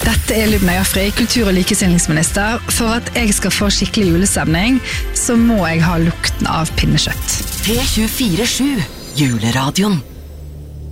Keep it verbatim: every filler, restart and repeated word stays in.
Dette er Lubna Jafri, kultur- og likestillingsminister. For at jeg skal få skikkelig julestemning, så må jeg ha lukten av pinnekjøtt. P tjuefire sju, Juleradioen.